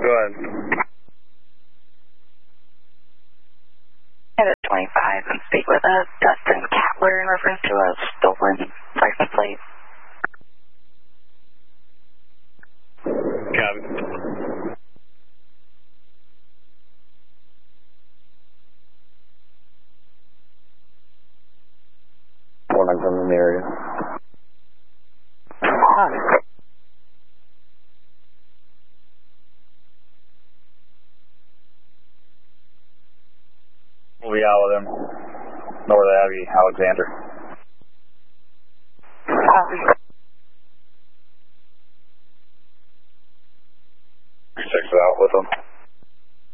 Go ahead. At 25 and speak with Dustin Catler in reference to a stolen license plate. Copy. 497 in the area. Hi. We'll be out with him. North Abbey, Alexander. Copy.